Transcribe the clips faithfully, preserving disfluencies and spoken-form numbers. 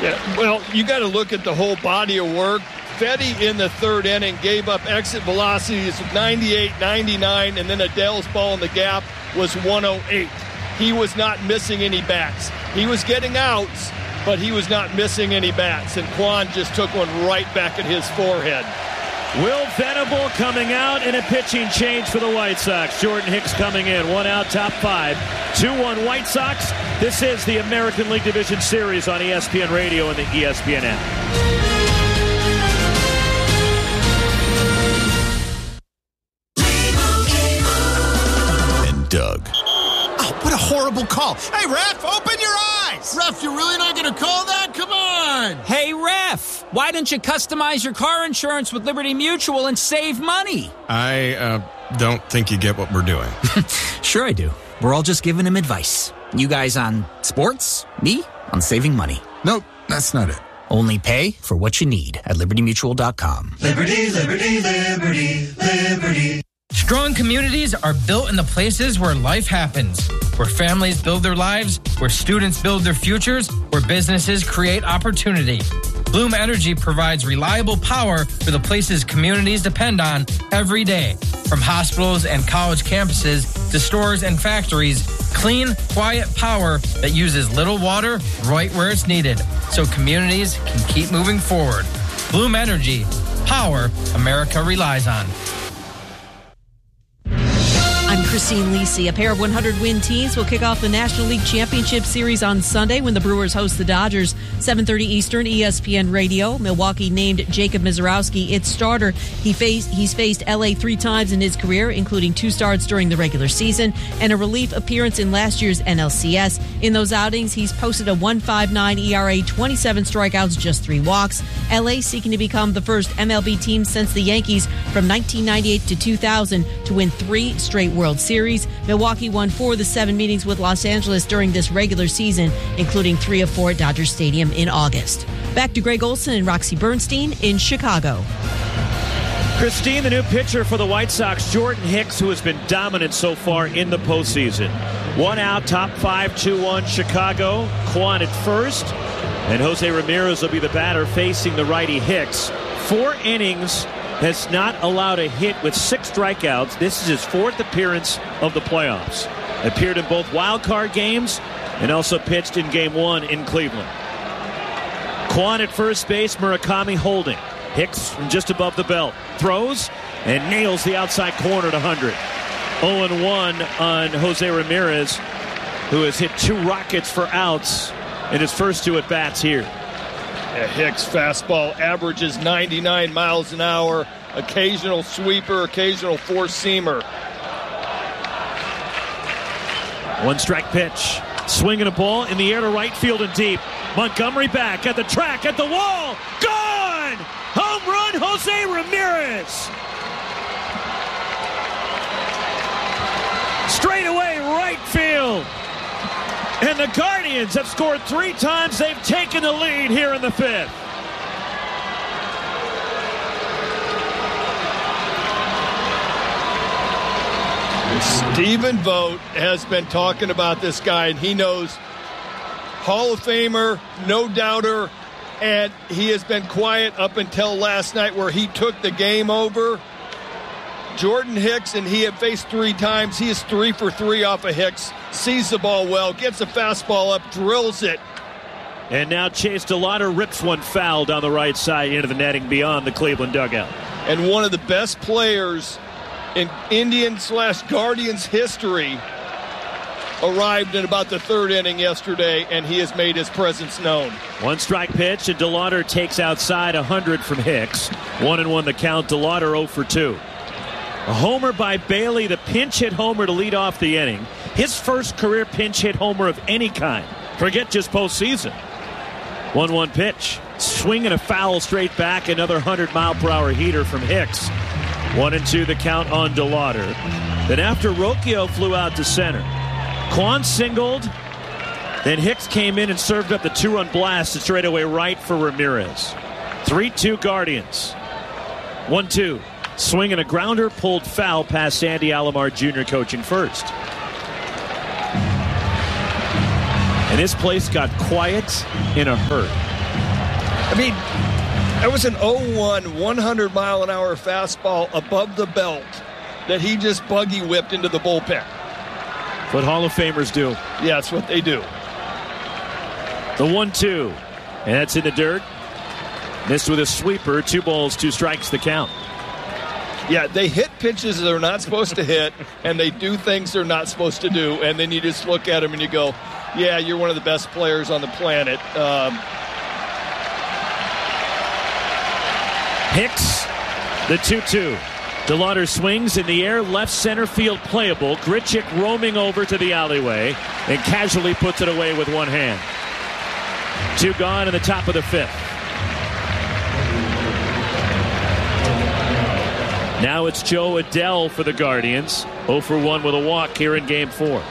Yeah, well, you got to look at the whole body of work. Fedde in the third inning gave up exit velocities of ninety-eight, ninety-nine, and then Adell's ball in the gap was one oh eight. He was not missing any bats. He was getting outs, but he was not missing any bats. And Kwan just took one right back at his forehead. Will Venable coming out in a pitching change for the White Sox. Jordan Hicks coming in. One out, top five. two one White Sox. This is the American League Division Series on E S P N Radio and the E S P N app. Doug. Oh, what a horrible call. Hey, ref, open your eyes. Ref, you're really not going to call that? Come on. Hey, ref, why don't you customize your car insurance with Liberty Mutual and save money? I uh, don't think you get what we're doing. Sure I do. We're all just giving him advice. You guys on sports, me on saving money. Nope, that's not it. Only pay for what you need at liberty mutual dot com. Liberty, liberty, liberty, liberty. Strong communities are built in the places where life happens, where families build their lives, where students build their futures, where businesses create opportunity. Bloom Energy provides reliable power for the places communities depend on every day. From hospitals and college campuses to stores and factories, clean, quiet power that uses little water right where it's needed, so communities can keep moving forward. Bloom Energy, power America relies on. I'm Christine Lisi. A pair of one hundred win teams will kick off the National League Championship Series on Sunday when the Brewers host the Dodgers. seven thirty Eastern, E S P N Radio. Milwaukee named Jacob Misiorowski its starter. He faced, he's faced L A three times in his career, including two starts during the regular season and a relief appearance in last year's N L C S. In those outings, he's posted a one point five nine E R A, twenty-seven strikeouts, just three walks. L A seeking to become the first M L B team since the Yankees from nineteen ninety-eight to two thousand to win three straight World Series. Milwaukee won four of the seven meetings with Los Angeles during this regular season, including three of four at Dodger Stadium in August. Back to Greg Olson and Roxy Bernstein in Chicago. Christine, the new pitcher for the White Sox, Jordan Hicks, who has been dominant so far in the postseason. One out, top five, two one Chicago. Kwan at first, and Jose Ramirez will be the batter facing the righty Hicks. Four innings, has not allowed a hit with six strikeouts. This is his fourth appearance of the playoffs. Appeared in both wild card games and also pitched in game one in Cleveland. Kwan at first base, Murakami holding. Hicks from just above the belt. Throws and nails the outside corner to one hundred. oh and one on Jose Ramirez, who has hit two rockets for outs in his first two at-bats here. Yeah, Hicks' fastball averages ninety-nine miles an hour. Occasional sweeper, occasional four-seamer. One strike pitch. Swinging a ball in the air to right field and deep. Montgomery back at the track, at the wall. Gone! Home run, Jose Ramirez. Straight away, right field. And the Guardians have scored three times. They've taken the lead here in the fifth. Stephen Vogt has been talking about this guy, and he knows Hall of Famer, no doubter, and he has been quiet up until last night where he took the game over. Jordan Hicks, and he had faced three times. He is three for three off of Hicks. Sees the ball well, gets a fastball up, drills it. And now Chase DeLauter rips one foul down the right side into the netting beyond the Cleveland dugout. And one of the best players in Indian slash Guardians history arrived in about the third inning yesterday, and he has made his presence known. One strike pitch, and DeLauter takes outside one hundred from Hicks. One and one the count. DeLauter oh for two. A homer by Bailey, the pinch hit homer to lead off the inning. His first career pinch hit homer of any kind. Forget just postseason. one one pitch. Swinging a foul straight back. Another one hundred mile per hour heater from Hicks. One and two the count on DeLauter. Then after Rocchio flew out to center, Kwan singled. Then Hicks came in and served up the two-run blast to straightaway right for Ramirez. three two Guardians. one two. Swing and a grounder pulled foul past Sandy Alomar Junior coaching first. And this place got quiet in a hurry. I mean, that was an oh one, one hundred mile an hour fastball above the belt that he just buggy whipped into the bullpen. What Hall of Famers do. Yeah, that's what they do. The one two. And that's in the dirt. Missed with a sweeper. Two balls, two strikes, the count. Yeah, they hit pitches they're not supposed to hit, and they do things they're not supposed to do, and then you just look at them and you go, yeah, you're one of the best players on the planet. Um, Hicks, the two two. DeLauder swings in the air, left center field playable. Grichuk roaming over to the alleyway and casually puts it away with one hand. Two gone in the top of the fifth. Now it's Joe Adell for the Guardians. oh for one with a walk here in game four.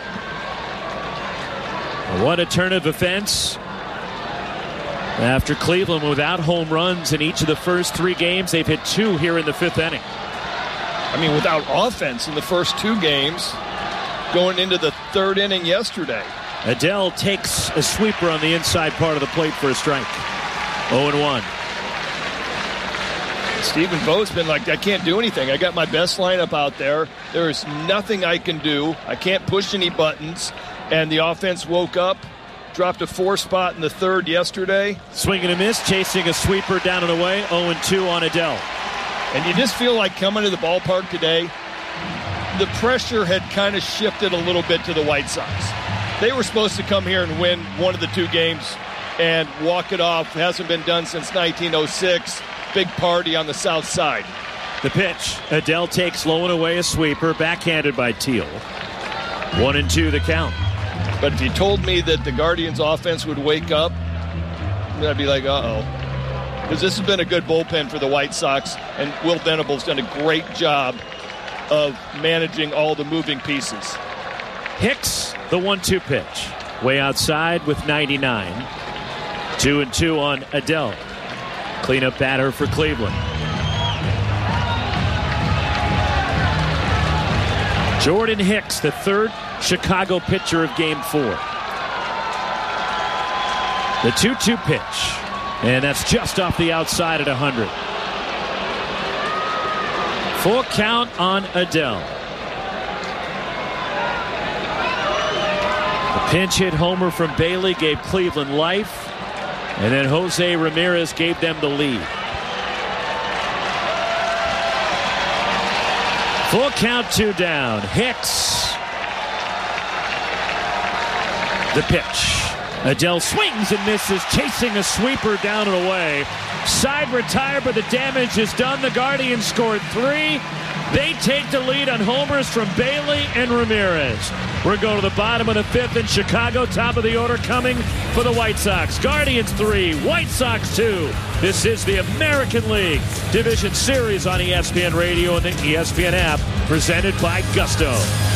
What a turn of offense. After Cleveland without home runs in each of the first three games, they've hit two here in the fifth inning. I mean, without offense in the first two games, going into the third inning yesterday. Adell takes a sweeper on the inside part of the plate for a strike. oh and one. Stephen Vogt's been like, I can't do anything. I got my best lineup out there. There is nothing I can do. I can't push any buttons. And the offense woke up, dropped a four spot in the third yesterday. Swing and a miss, chasing a sweeper down and away. oh and two on Adell. And you just feel like coming to the ballpark today, the pressure had kind of shifted a little bit to the White Sox. They were supposed to come here and win one of the two games and walk it off. It hasn't been done since nineteen oh six. Big party on the south side. The pitch. Adell takes low and away a sweeper, backhanded by Teal. One and two the count. But if you told me that the Guardians offense would wake up, I'd be like, uh-oh. Because this has been a good bullpen for the White Sox, and Will Venable's done a great job of managing all the moving pieces. Hicks, the one two pitch. Way outside with ninety-nine. Two and two on Adell. Cleanup batter for Cleveland. Jordan Hicks, the third Chicago pitcher of game four. The two two pitch. And that's just off the outside at one hundred. Full count on Adell. The pinch hit homer from Bailey gave Cleveland life. And then Jose Ramirez gave them the lead. Full count, two down. Hicks. The pitch. Adell swings and misses, chasing a sweeper down and away. Side retired, but the damage is done. The Guardians scored three. They take the lead on homers from Bailey and Ramirez. We're going to the bottom of the fifth in Chicago. Top of the order coming for the White Sox. Guardians three, White Sox two. This is the American League Division Series on E S P N Radio and the E S P N app, presented by Gusto.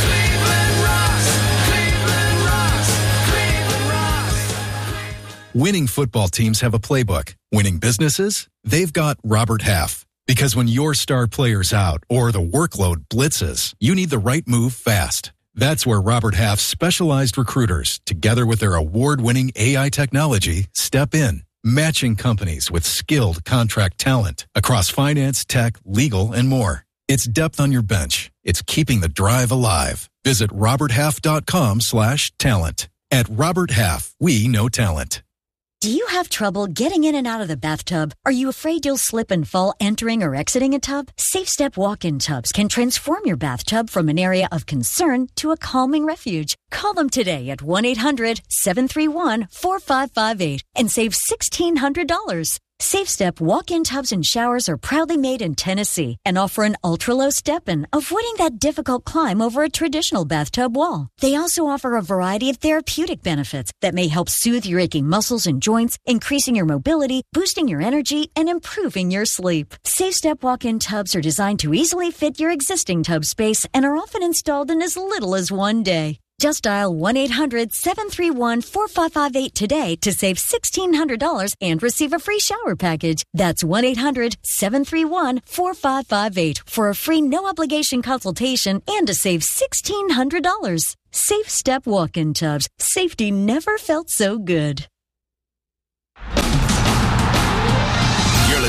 Winning football teams have a playbook. Winning businesses? They've got Robert Half. Because when your star player's out or the workload blitzes, you need the right move fast. That's where Robert Half's specialized recruiters, together with their award-winning A I technology, step in, matching companies with skilled contract talent across finance, tech, legal, and more. It's depth on your bench. It's keeping the drive alive. Visit roberthalf.com slash talent. At Robert Half, we know talent. Do you have trouble getting in and out of the bathtub? Are you afraid you'll slip and fall entering or exiting a tub? SafeStep walk-in tubs can transform your bathtub from an area of concern to a calming refuge. Call them today at one eight hundred seven three one four five five eight and save sixteen hundred dollars. SafeStep walk-in tubs and showers are proudly made in Tennessee and offer an ultra-low step-in, avoiding that difficult climb over a traditional bathtub wall. They also offer a variety of therapeutic benefits that may help soothe your aching muscles and joints, increasing your mobility, boosting your energy, and improving your sleep. SafeStep walk-in tubs are designed to easily fit your existing tub space and are often installed in as little as one day. Just dial one eight hundred seven three one four five five eight today to save sixteen hundred dollars and receive a free shower package. That's one eight hundred seven three one four five five eight for a free no-obligation consultation and to save sixteen hundred dollars. SafeStep walk-in tubs. Safety never felt so good.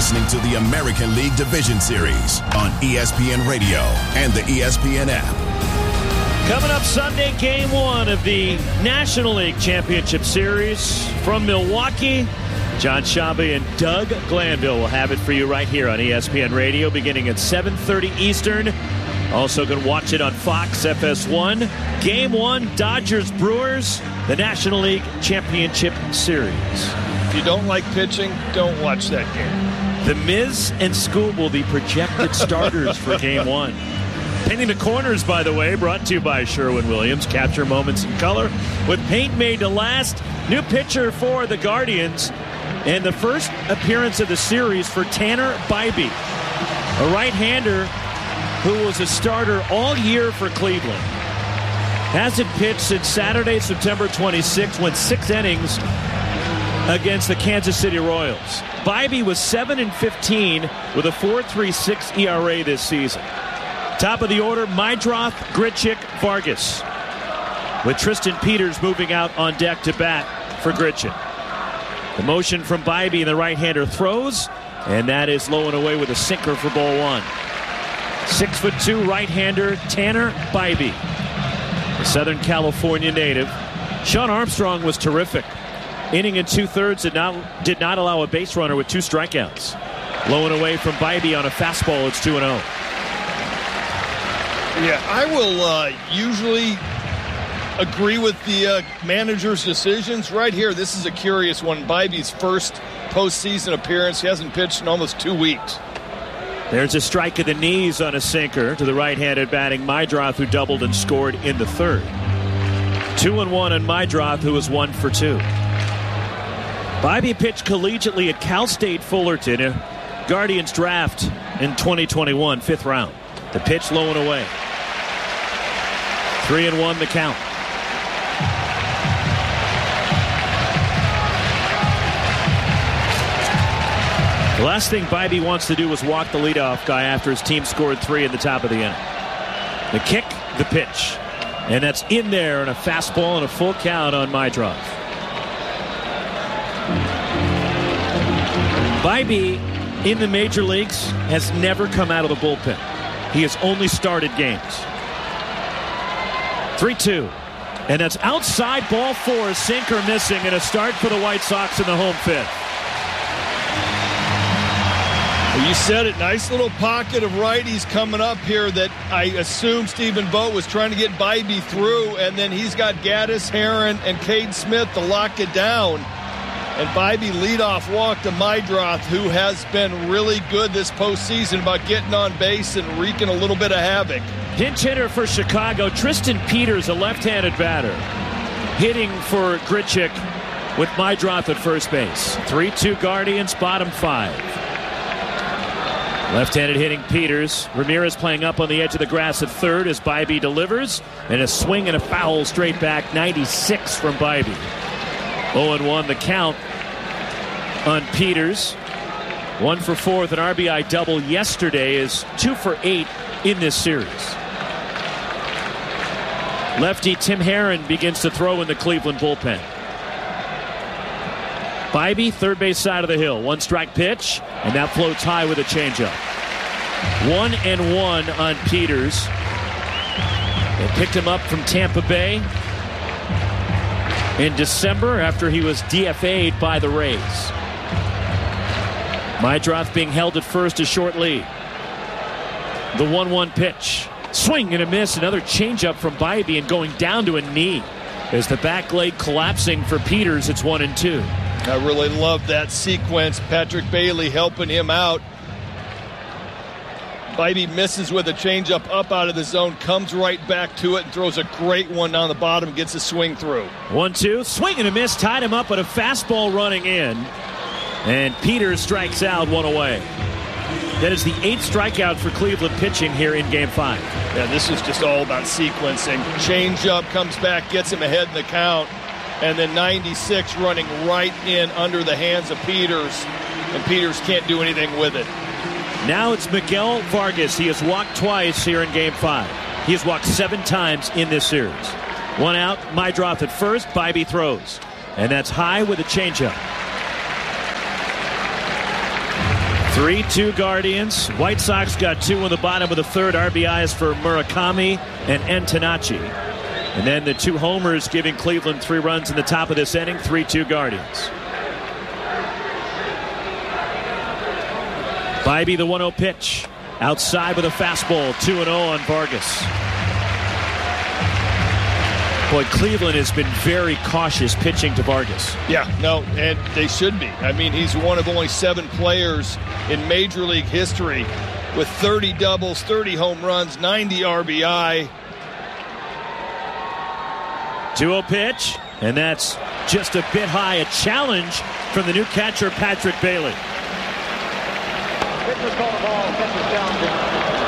listening to the American League Division Series on E S P N Radio and the E S P N app. Coming up Sunday, game one of the National League Championship Series from Milwaukee. John Shabba and Doug Glanville will have it for you right here on E S P N Radio beginning at seven thirty Eastern. Also going to watch it on Fox F S one. Game one, Dodgers-Brewers, the National League Championship Series. If you don't like pitching, don't watch that game. The Miz and Scoob will be projected starters for game one. Painting the corners, by the way, brought to you by Sherwin-Williams. Capture moments in color with paint made to last. New pitcher for the Guardians. And the first appearance of the series for Tanner Bybee, a right-hander who was a starter all year for Cleveland. Hasn't pitched since Saturday, September twenty-sixth, went six innings against the Kansas City Royals. Bybee was seven and fifteen with a four point three six E R A this season. Top of the order, Meidroth, Grichuk, Vargas, with Tristan Peters moving out on deck to bat for Grichuk. The motion from Bybee, the right-hander throws, and that is low and away with a sinker for ball one. Six foot two right-hander Tanner Bybee, the Southern California native. Sean Armstrong was terrific. Inning and two-thirds did not, did not allow a base runner with two strikeouts. Low and away from Bybee on a fastball. It's two and oh. Yeah, I will uh, usually agree with the uh, manager's decisions. Right here, this is a curious one. Bybee's first postseason appearance. He hasn't pitched in almost two weeks. There's a strike of the knees on a sinker to the right-handed batting Meidroth, who doubled and scored in the third. Two and one on Meidroth, who was one for two. Bybee pitched collegiately at Cal State Fullerton, a Guardians draft in twenty twenty-one, fifth round. The pitch low and away. Three and one the count. The last thing Bybee wants to do was walk the leadoff guy after his team scored three at the top of the inning. The kick, the pitch. And that's in there, and a fastball and a full count on Meidroth. Bybee in the major leagues has never come out of the bullpen. He has only started games. three two. And that's outside ball four, sinker missing, and a start for the White Sox in the home fifth. You said it. Nice little pocket of righties coming up here that I assume Stephen Vogt was trying to get Bybee through, and then he's got Gaddis, Herron, and Cade Smith to lock it down. And Bybee leadoff walk to Meidroth, who has been really good this postseason about getting on base and wreaking a little bit of havoc. Pinch hitter for Chicago, Tristan Peters, a left-handed batter, hitting for Grichuk with Meidroth at first base. three two Guardians, bottom five. Left-handed hitting Peters. Ramirez playing up on the edge of the grass at third as Bybee delivers. And a swing and a foul straight back. ninety-six from Bybee. oh and one the count on Peters. One for four with an R B I double yesterday, is two for eight in this series. Lefty Tim Herron begins to throw in the Cleveland bullpen. Bybee, third base side of the hill. One strike pitch, and that floats high with a changeup. One and one on Peters. They picked him up from Tampa Bay in December after he was D F A'd by the Rays. Meidroth being held at first, a short lead. The one one pitch. Swing and a miss. Another changeup from Bybee, and going down to a knee. As the back leg collapsing for Peters, it's one and two. I really love that sequence. Patrick Bailey helping him out. Bybee misses with a changeup up out of the zone, comes right back to it, and throws a great one down the bottom, gets a swing through. one two. Swing and a miss. Tied him up, but a fastball running in. And Peters strikes out, one away. That is the eighth strikeout for Cleveland pitching here in game five. Yeah, this is just all about sequencing. Changeup comes back, gets him ahead in the count. And then ninety-six running right in under the hands of Peters. And Peters can't do anything with it. Now it's Miguel Vargas. He has walked twice here in game five. He has walked seven times in this series. One out, Meidroth at first, Bybee throws. And that's high with a changeup. three two Guardians. White Sox got two in the bottom of the third. R B Is for Murakami and Antonacci. And then the two homers giving Cleveland three runs in the top of this inning. three two Guardians. Bybee, the one oh pitch. Outside with a fastball. two and oh on Vargas. Boy, Cleveland has been very cautious pitching to Vargas. Yeah, no, and they should be. I mean, he's one of only seven players in Major League history with thirty doubles, thirty home runs, ninety R B I. two oh pitch, and that's just a bit high. A challenge from the new catcher, Patrick Bailey. Pitcher's called a ball, catcher's challenging.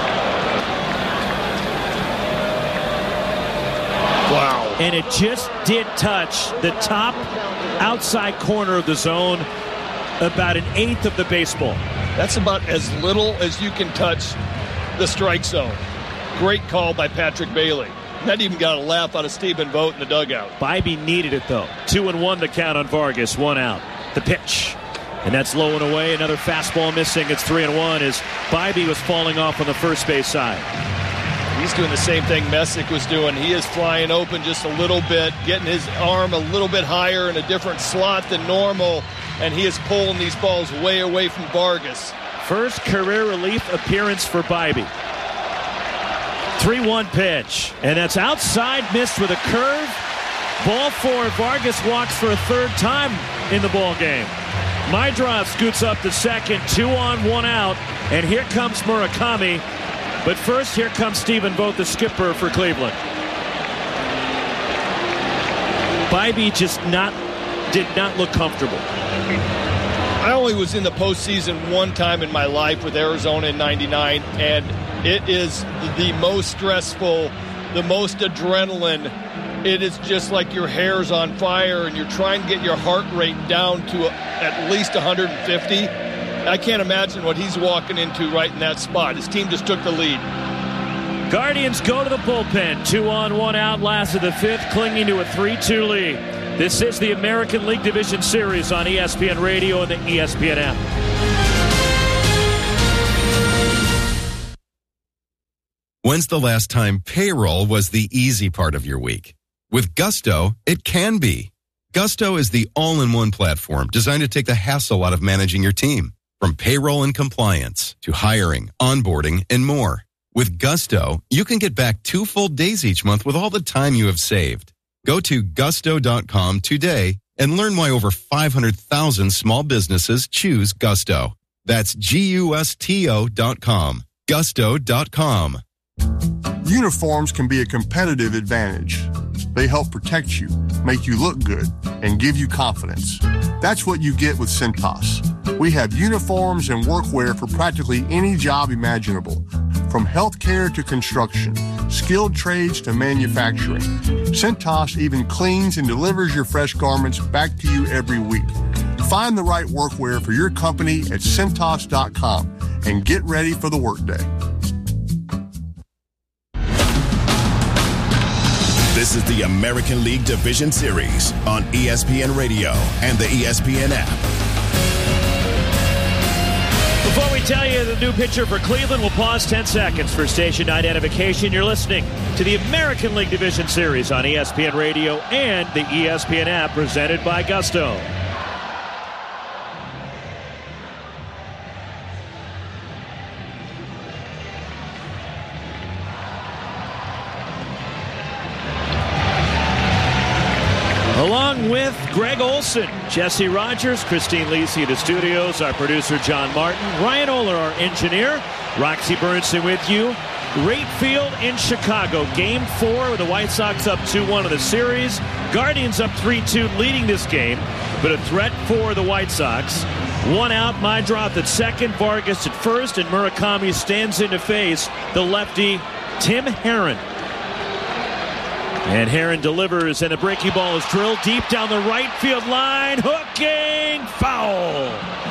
Wow. And it just did touch the top outside corner of the zone, about an eighth of the baseball. That's about as little as you can touch the strike zone. Great call by Patrick Bailey. That even got a laugh out of Stephen Vogt in the dugout. Bybee needed it, though. Two and one the count on Vargas, one out. The pitch. And that's low and away. Another fastball missing. It's three and one as Bybee was falling off on the first base side. He's doing the same thing Messick was doing. He is flying open just a little bit, getting his arm a little bit higher in a different slot than normal, and he is pulling these balls way away from Vargas. First career relief appearance for Bybee. three one pitch, and that's outside, missed with a curve. Ball four. Vargas walks for a third time in the ball game. Meidroth scoots up to second, two on, one out, and here comes Murakami. But first, here comes Stephen Vogt, the skipper for Cleveland. Bybee just not did not look comfortable. I only was in the postseason one time in my life with Arizona in ninety-nine, and it is the most stressful, the most adrenaline. It is just like your hair's on fire and you're trying to get your heart rate down to a, at least one hundred fifty. I can't imagine what he's walking into right in that spot. His team just took the lead. Guardians go to the bullpen. Two on, one out, last of the fifth, clinging to a three two lead. This is the American League Division Series on E S P N Radio and the E S P N app. When's the last time payroll was the easy part of your week? With Gusto, it can be. Gusto is the all-in-one platform designed to take the hassle out of managing your team. From payroll and compliance to hiring, onboarding, and more. With Gusto, you can get back two full days each month with all the time you have saved. Go to gusto dot com today and learn why over five hundred thousand small businesses choose Gusto. That's G U S T O dot com. gusto dot com. Uniforms can be a competitive advantage. They help protect you, make you look good, and give you confidence. That's what you get with Cintas. We have uniforms and workwear for practically any job imaginable, from healthcare to construction, skilled trades to manufacturing. Cintas even cleans and delivers your fresh garments back to you every week. Find the right workwear for your company at Cintas dot com and get ready for the workday. This is the American League Division Series on E S P N Radio and the E S P N app. Before we tell you the new pitcher for Cleveland, we'll pause ten seconds for station identification. You're listening to the American League Division Series on E S P N Radio and the E S P N app, presented by Gusto. Along with Greg Olson, Jesse Rogers, Christine Lisi at the studios, our producer John Martin, Ryan Oler, our engineer, Roxy Burnson with you. Rate Field in Chicago, game four with the White Sox up two one in the series. Guardians up three two leading this game, but a threat for the White Sox. One out, Meidroth at second, Vargas at first, and Murakami stands in to face the lefty Tim Herrin. And Herrin delivers, and the breaking ball is drilled deep down the right field line. Hooking foul.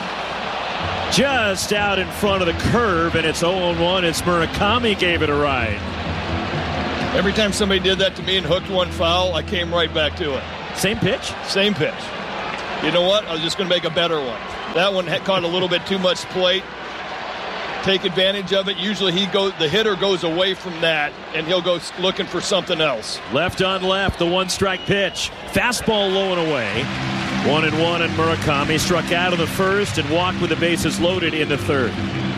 Just out in front of the curve, and it's oh one as Murakami gave it a ride. Every time somebody did that to me and hooked one foul, I came right back to it. Same pitch? Same pitch. You know what? I was just going to make a better one. That one had caught a little bit too much plate. take advantage of it. Usually he goes, the hitter goes away from that, and he'll go looking for something else. Left on left, the one-strike pitch. Fastball low and away. One and one, and Murakami struck out in the first and walked with the bases loaded in the third.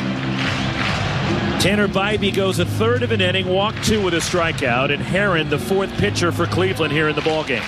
Tanner Bybee goes a third of an inning, walked two with a strikeout, and Herron, the fourth pitcher for Cleveland here in the ballgame.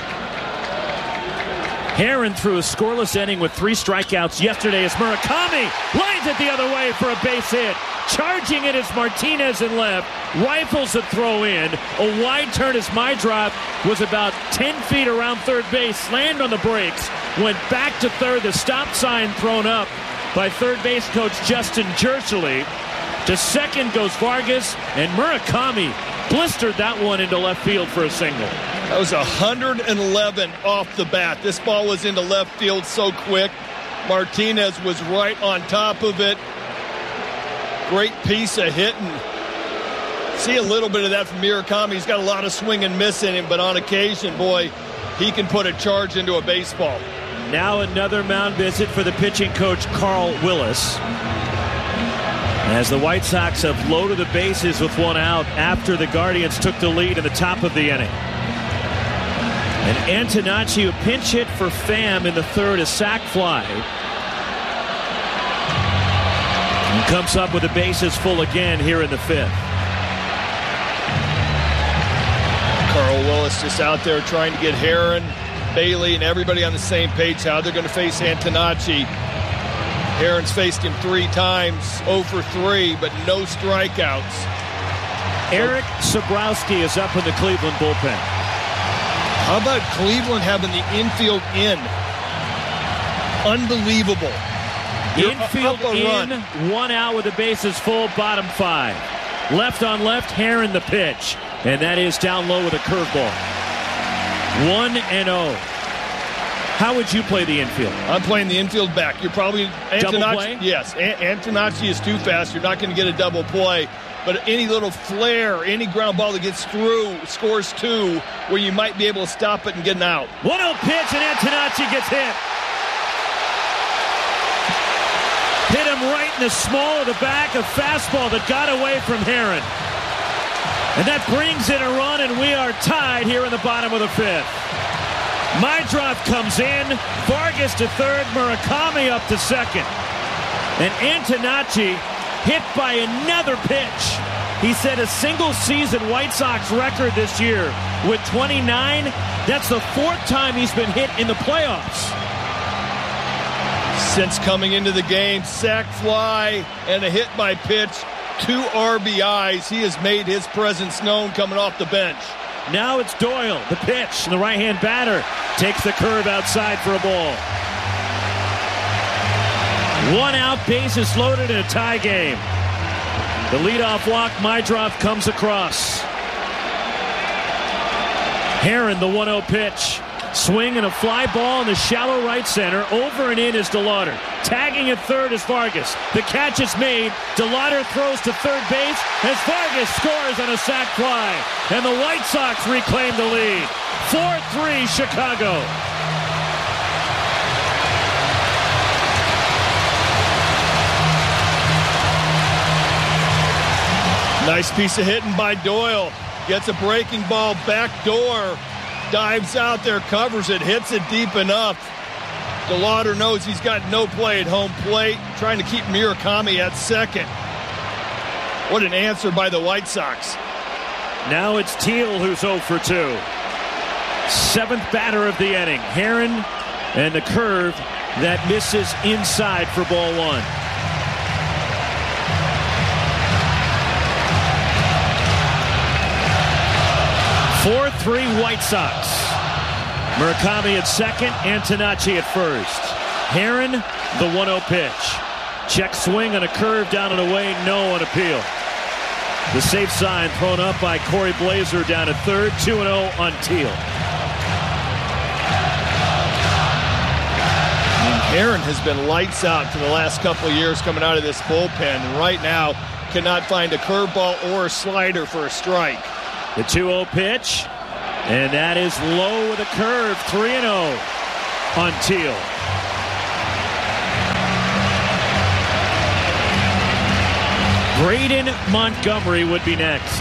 Herron threw a scoreless inning with three strikeouts yesterday as Murakami lines it the other way for a base hit. Charging it is Martinez in left. Rifles the throw in. A wide turn as Mydrop was about ten feet around third base. Slammed on the brakes. Went back to third. The stop sign thrown up by third base coach Justin Jershely. To second goes Vargas, and Murakami blistered that one into left field for a single. That was one hundred eleven off the bat. This ball was into left field so quick. Martinez was right on top of it. Great piece of hitting. See a little bit of that from Murakami. He's got a lot of swing and miss in him, but on occasion, boy, he can put a charge into a baseball. Now another mound visit for the pitching coach, Carl Willis. As the White Sox have loaded the bases with one out after the Guardians took the lead in the top of the inning. And Antonacci, who pinch hit for Pham in the third, a sac fly. And comes up with the bases full again here in the fifth. Carl Willis just out there trying to get Herron, Bailey, and everybody on the same page how they're going to face Antonacci. Herron's faced him three times, oh for three, but no strikeouts. Eric Sabrowski is up in the Cleveland bullpen. How about Cleveland having the infield in? Unbelievable. You're Infield in, run. One out with the bases full, bottom five. Left on left, Herron the pitch. And that is down low with a curveball. one and oh. How would you play the infield? I'm playing the infield back. You're probably double play? Yes, Antonacci is too fast. You're not going to get a double play. But any little flare, any ground ball that gets through, scores two, where you might be able to stop it and get an out. one oh pitch, and Antonacci gets hit. Hit him right in the small of the back, a fastball that got away from Herron. And that brings in a run, and we are tied here in the bottom of the fifth. Mydrop comes in, Vargas to third, Murakami up to second. And Antonacci hit by another pitch. He set a single-season White Sox record this year with twenty-nine. That's the fourth time he's been hit in the playoffs. Since coming into the game, sac fly and a hit by pitch, two R B Is. He has made his presence known coming off the bench. Now it's Doyle, the pitch, and the right-hand batter takes the curve outside for a ball. One out, bases loaded in a tie game. The leadoff walk, Mydrop comes across. Herron, the one oh pitch. Swing and a fly ball in the shallow right center. Over and in is DeLauder. Tagging at third is Vargas. The catch is made. DeLauder throws to third base as Vargas scores on a sac fly. And the White Sox reclaim the lead. four three Chicago. Nice piece of hitting by Doyle. Gets a breaking ball back door. Dives out there, covers it, hits it deep enough. DeLauder knows he's got no play at home plate, trying to keep Murakami at second. What an answer by the White Sox. Now it's Teal who's oh for two. Seventh batter of the inning. Herron and the curve that misses inside for ball one. four three White Sox. Murakami at second, Antonacci at first. Herron, the one oh pitch. Check swing on a curve down and away, no on appeal. The safe sign thrown up by Corey Blazer down at third, two and oh on Teal. Herron has been lights out for the last couple of years coming out of this bullpen, and right now cannot find a curveball or a slider for a strike. The two oh pitch, and that is low with a curve, three and oh on Teal. Braden Montgomery would be next.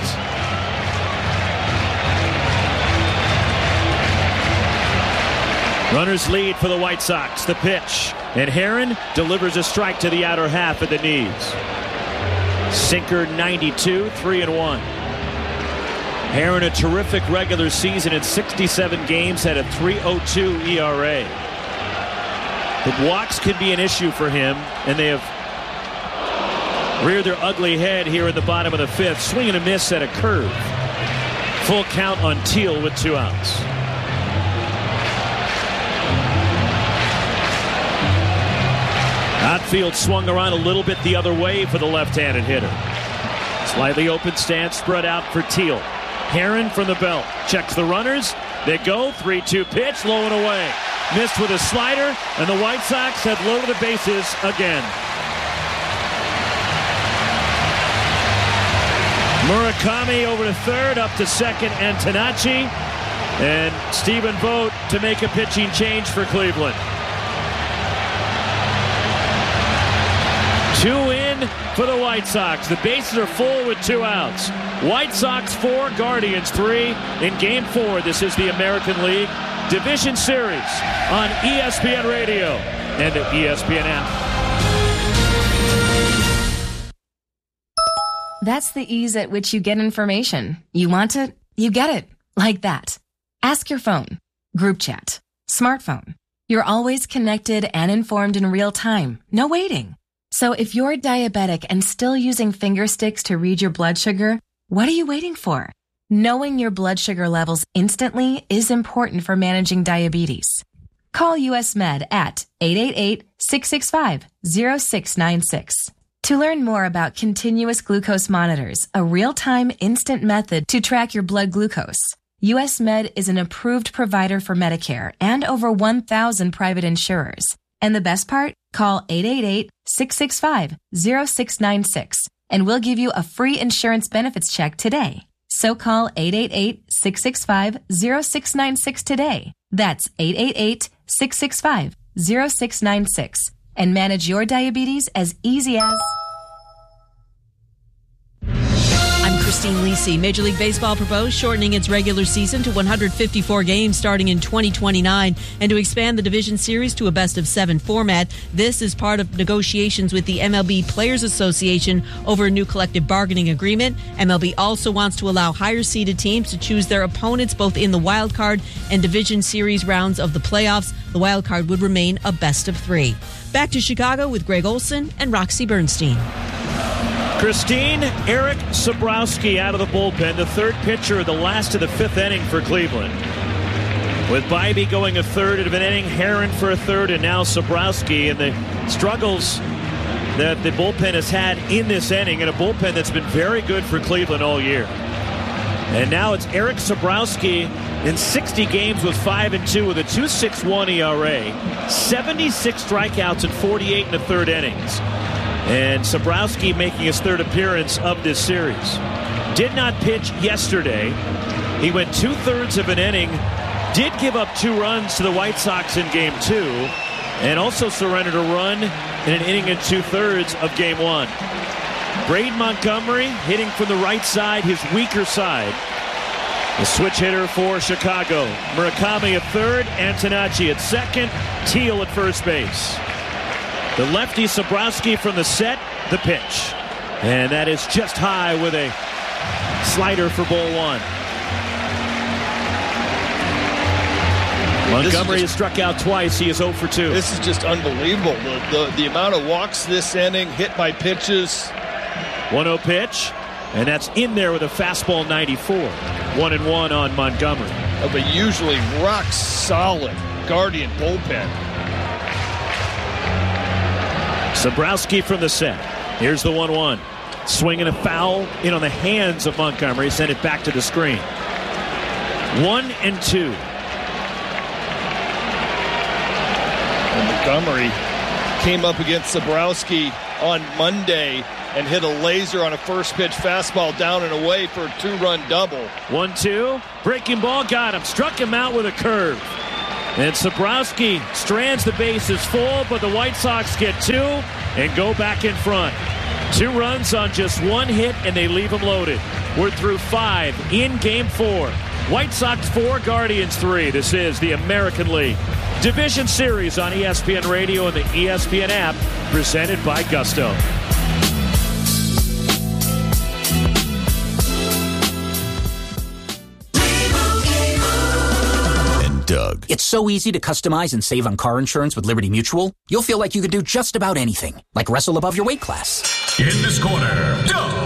Runners lead for the White Sox. The pitch. And Herron delivers a strike to the outer half of the knees. Sinker ninety-two, three and one. Herron, a terrific regular season in sixty-seven games, had a three oh two E R A. The walks could be an issue for him, and they have reared their ugly head here in the bottom of the fifth. Swing and a miss at a curve. Full count on Teal with two outs. Outfield swung around a little bit the other way for the left-handed hitter. Slightly open stance spread out for Teal. Herron from the belt. Checks the runners. They go. three two pitch. Low and away. Missed with a slider. And the White Sox have loaded the bases again. Murakami over to third. Up to second. Antonacci. And Stephen Vogt to make a pitching change for Cleveland. Two in for the White Sox. The bases are full with two outs. White Sox four, Guardians three in Game four. This is the American League Division Series on E S P N Radio and the E S P N app. That's the ease at which you get information. You want it, you get it. Like that. Ask your phone. Group chat. Smartphone. You're always connected and informed in real time. No waiting. So if you're diabetic and still using finger sticks to read your blood sugar, what are you waiting for? Knowing your blood sugar levels instantly is important for managing diabetes. Call U S Med at eight eight eight, six six five, zero six nine six. To learn more about continuous glucose monitors, a real-time instant method to track your blood glucose, U S Med is an approved provider for Medicare and over one thousand private insurers. And the best part? Call eight eight eight, six six five, zero six nine six and we'll give you a free insurance benefits check today. So call eight eight eight, six six five, zero six nine six today. That's eight eight eight, six six five, zero six nine six and manage your diabetes as easy as... I'm Christine Lisi. Major League Baseball proposed shortening its regular season to one hundred fifty-four games starting in twenty twenty-nine and to expand the division series to a best of seven format. This is part of negotiations with the M L B Players Association over a new collective bargaining agreement. M L B also wants to allow higher seeded teams to choose their opponents both in the wild card and division series rounds of the playoffs. The wild card would remain a best of three. Back to Chicago with Greg Olson and Roxy Bernstein. Christine, Eric Sabrowski out of the bullpen, the third pitcher of the last of the fifth inning for Cleveland. With Bybee going a third of an inning, Herron for a third, and now Sabrowski, and the struggles that the bullpen has had in this inning, and a bullpen that's been very good for Cleveland all year. And now it's Eric Sabrowski in sixty games with five and two with a two point six one E R A, seventy-six strikeouts in forty-eight and a third innings. And Sabrowski making his third appearance of this series. Did not pitch yesterday. He went two-thirds of an inning. Did give up two runs to the White Sox in game two. And also surrendered a run in an inning and two-thirds of game one. Braden Montgomery hitting from the right side, his weaker side. The switch hitter for Chicago. Murakami at third, Antonacci at second, Teal at first base. The lefty Sabrowski from the set, the pitch. And that is just high with a slider for ball one. Montgomery has struck out twice. He is oh for two. This is just unbelievable. The, the, the amount of walks this inning, hit by pitches. one oh pitch, and that's in there with a fastball ninety-four. One and one on Montgomery. Of a usually rock solid Guardian bullpen. Sabrowski from the set. Here's the one one. Swinging a foul in on the hands of Montgomery. Sent it back to the screen. One and two. And Montgomery came up against Sabrowski on Monday and hit a laser on a first pitch fastball down and away for a two-run double. one two. Breaking ball got him. Struck him out with a curve. And Sabrowski strands the bases full, but the White Sox get two and go back in front. Two runs on just one hit, and they leave them loaded. We're through five in Game four. White Sox four, Guardians three. This is the American League Division Series on E S P N Radio and the E S P N app, presented by Gusto. And Doug. It's so easy to customize and save on car insurance with Liberty Mutual. You'll feel like you can do just about anything, like wrestle above your weight class. In this corner, Doug.